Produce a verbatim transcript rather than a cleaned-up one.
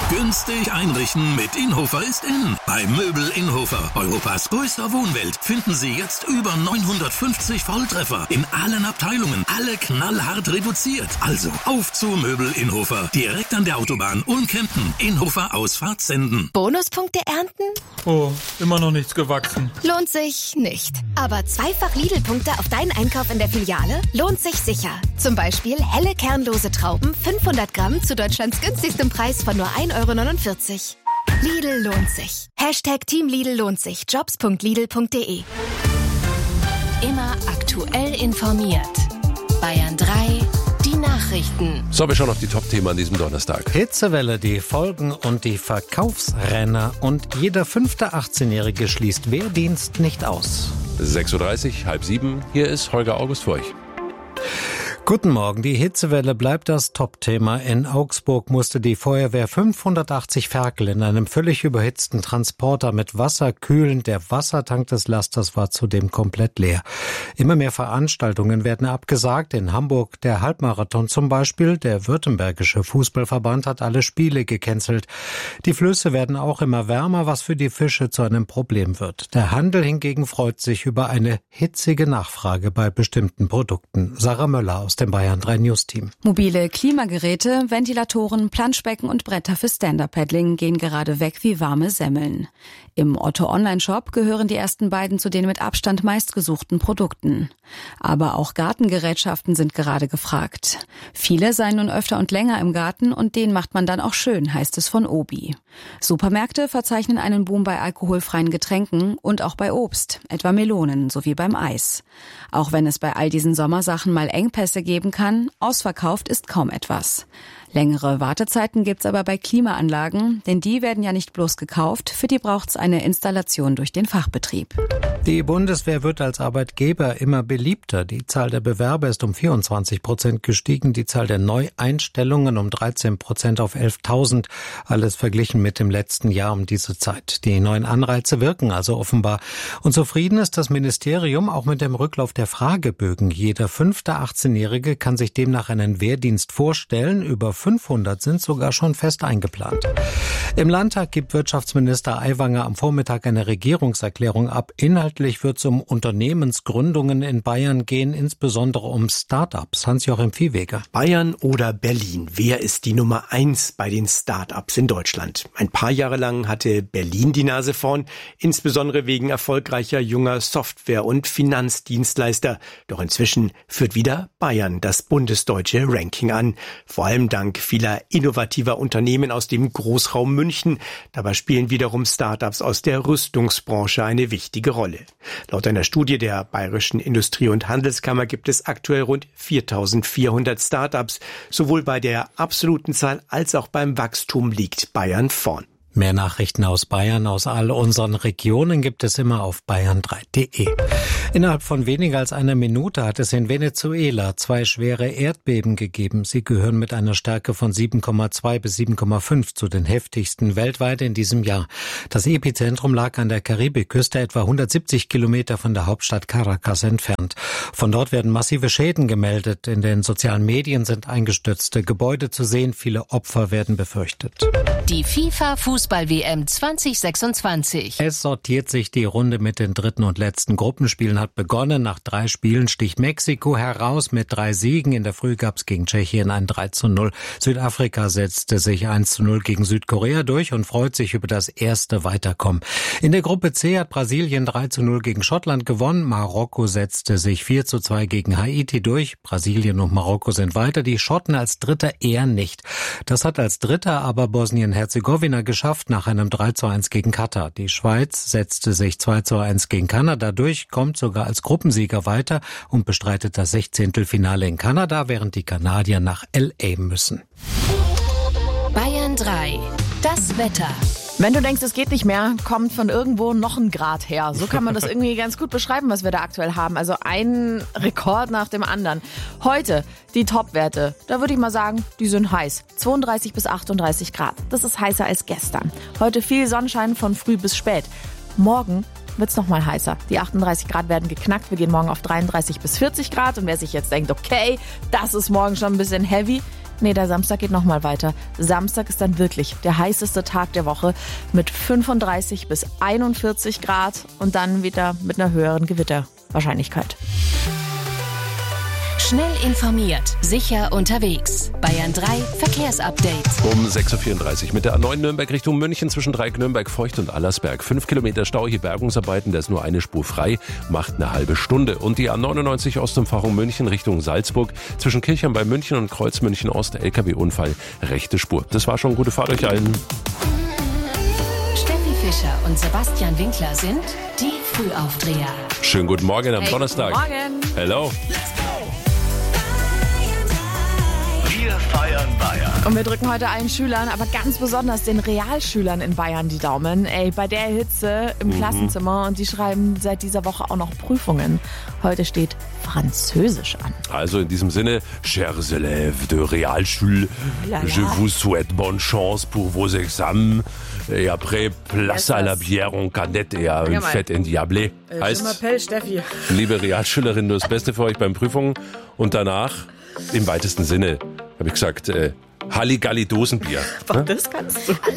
Günstig einrichten mit Inhofer ist in. Bei Möbel Inhofer, Europas größter Wohnwelt, finden Sie jetzt über neunhundertfünfzig Volltreffer in allen Abteilungen. Alle knallhart reduziert. Also auf zu Möbel Inhofer. Direkt an der Autobahn Ulm-Kempten. Inhofer Ausfahrt senden. Bonuspunkte ernten? Oh, immer noch nichts gewachsen. Lohnt sich nicht. Aber zweifach Lidl-Punkte auf deinen Einkauf in der Filiale lohnt sich sicher. Zum Beispiel helle kernlose Trauben, fünfhundert Gramm zu Deutschlands günstigstem Preis von nur ein Euro neunundvierzig. Lidl lohnt sich. Hashtag Team Lidl lohnt sich. jobs punkt lidl punkt de. Immer aktuell informiert. Bayern drei, die Nachrichten. So, wir schauen auf die Top-Themen an diesem Donnerstag. Hitzewelle, die Folgen und die Verkaufsrenner. Und jeder fünfte achtzehnjährige schließt Wehrdienst nicht aus. sechs Uhr dreißig, halb sieben. Hier ist Holger August für euch. Guten Morgen. Die Hitzewelle bleibt das Top-Thema. In Augsburg musste die Feuerwehr fünfhundertachtzig Ferkel in einem völlig überhitzten Transporter mit Wasser kühlen. Der Wassertank des Lasters war zudem komplett leer. Immer mehr Veranstaltungen werden abgesagt. In Hamburg der Halbmarathon zum Beispiel. Der Württembergische Fußballverband hat alle Spiele gecancelt. Die Flüsse werden auch immer wärmer, was für die Fische zu einem Problem wird. Der Handel hingegen freut sich über eine hitzige Nachfrage bei bestimmten Produkten. Sarah Möller aus dem Bayern drei News Team. Mobile Klimageräte, Ventilatoren, Planschbecken und Bretter für Stand-Up-Paddling gehen gerade weg wie warme Semmeln. Im Otto-Online-Shop gehören die ersten beiden zu den mit Abstand meistgesuchten Produkten. Aber auch Gartengerätschaften sind gerade gefragt. Viele seien nun öfter und länger im Garten und den macht man dann auch schön, heißt es von Obi. Supermärkte verzeichnen einen Boom bei alkoholfreien Getränken und auch bei Obst, etwa Melonen sowie beim Eis. Auch wenn es bei all diesen Sommersachen mal Engpässe geben kann, ausverkauft ist kaum etwas. Längere Wartezeiten gibt's aber bei Klimaanlagen, denn die werden ja nicht bloß gekauft, für die braucht's eine Installation durch den Fachbetrieb. Die Bundeswehr wird als Arbeitgeber immer beliebter. Die Zahl der Bewerber ist um vierundzwanzig Prozent gestiegen, die Zahl der Neueinstellungen um dreizehn Prozent auf elftausend. Alles verglichen mit dem letzten Jahr um diese Zeit. Die neuen Anreize wirken also offenbar. Und zufrieden ist das Ministerium auch mit dem Rücklauf der Fragebögen. Jeder fünfte achtzehnjährige kann sich demnach einen Wehrdienst vorstellen. Über fünfhundert sind sogar schon fest eingeplant. Im Landtag gibt Wirtschaftsminister Aiwanger am Vormittag eine Regierungserklärung ab. Inhaltlich wird es um Unternehmensgründungen in Bayern gehen, insbesondere um Start-ups. Hans-Joachim Viehweger. Bayern oder Berlin? Wer ist die Nummer eins bei den Start-ups in Deutschland? Ein paar Jahre lang hatte Berlin die Nase vorn, insbesondere wegen erfolgreicher junger Software- und Finanzdienstleister. Doch inzwischen führt wieder Bayern das bundesdeutsche Ranking an. Vor allem dank vieler innovativer Unternehmen aus dem Großraum München. Dabei spielen wiederum Start-ups aus der Rüstungsbranche eine wichtige Rolle. Laut einer Studie der Bayerischen Industrie- und Handelskammer gibt es aktuell rund viertausendvierhundert Start-ups. Sowohl bei der absoluten Zahl als auch beim Wachstum liegt Bayern vorn. Mehr Nachrichten aus Bayern, aus all unseren Regionen gibt es immer auf bayern drei punkt de. Innerhalb von weniger als einer Minute hat es in Venezuela zwei schwere Erdbeben gegeben. Sie gehören mit einer Stärke von sieben Komma zwei bis sieben Komma fünf zu den heftigsten weltweit in diesem Jahr. Das Epizentrum lag an der Karibikküste, etwa hundertsiebzig Kilometer von der Hauptstadt Caracas entfernt. Von dort werden massive Schäden gemeldet. In den sozialen Medien sind eingestürzte Gebäude zu sehen. Viele Opfer werden befürchtet. Die FIFA-Fußball-W M zwanzig sechsundzwanzig. Es sortiert sich die Runde mit den dritten und letzten Gruppenspielen hat begonnen. Nach drei Spielen sticht Mexiko heraus mit drei Siegen. In der Früh gab's gegen Tschechien ein drei zu null. Südafrika setzte sich eins zu null gegen Südkorea durch und freut sich über das erste Weiterkommen. In der Gruppe C hat Brasilien drei zu null gegen Schottland gewonnen. Marokko setzte sich vier zu zwei gegen Haiti durch. Brasilien und Marokko sind weiter, die Schotten als Dritter eher nicht. Das hat als Dritter aber Bosnien-Herzegowina geschafft nach einem drei zu eins gegen Katar. Die Schweiz setzte sich zwei zu eins gegen Kanada durch, kommt sogar als Gruppensieger weiter und bestreitet das Sechzehntelfinale in Kanada, während die Kanadier nach L A müssen. Bayern drei. Das Wetter. Wenn du denkst, es geht nicht mehr, kommt von irgendwo noch ein Grad her. So kann man das irgendwie ganz gut beschreiben, was wir da aktuell haben. Also ein Rekord nach dem anderen. Heute die Top-Werte. Da würde ich mal sagen, die sind heiß. zweiunddreißig bis achtunddreißig Grad. Das ist heißer als gestern. Heute viel Sonnenschein von früh bis spät. Morgen wird's noch mal heißer. Die achtunddreißig Grad werden geknackt. Wir gehen morgen auf dreiunddreißig bis vierzig Grad. Und wer sich jetzt denkt, okay, das ist morgen schon ein bisschen heavy, Nee, der Samstag geht nochmal weiter. Samstag ist dann wirklich der heißeste Tag der Woche mit fünfunddreißig bis einundvierzig Grad und dann wieder mit einer höheren Gewitterwahrscheinlichkeit. Schnell informiert, sicher unterwegs. Bayern drei Verkehrsupdate. Um sechs Uhr vierunddreißig mit der A neun Nürnberg Richtung München zwischen Dreieck Nürnberg, Feucht und Allersberg. Fünf Kilometer Stau, hier Bergungsarbeiten, da ist nur eine Spur frei, macht eine halbe Stunde. Und die A neunundneunzig Ostumfahrung München Richtung Salzburg zwischen Kirchheim bei München und Kreuz München Ost, L K W-Unfall, rechte Spur. Das war schon, gute Fahrt euch allen. Steffi Fischer und Sebastian Winkler sind die Frühaufdreher. Schönen guten Morgen am Hey, Donnerstag. guten Morgen. Hello. Wir feiern Bayern. Und wir drücken heute allen Schülern, aber ganz besonders den Realschülern in Bayern die Daumen. Ey, bei der Hitze im mhm. Klassenzimmer und die schreiben seit dieser Woche auch noch Prüfungen. Heute steht Französisch an. Also in diesem Sinne, chers élèves de Realschule, Lala. je vous souhaite bonne chance pour vos examens. Et après, place à la bière en canette et à une fête endiablée. Heißt, Steffi. liebe Realschülerinnen, nur das Beste für euch beim Prüfungen. Und danach, im weitesten Sinne, habe ich gesagt, äh, Halligalli Dosenbier. Das kannst du.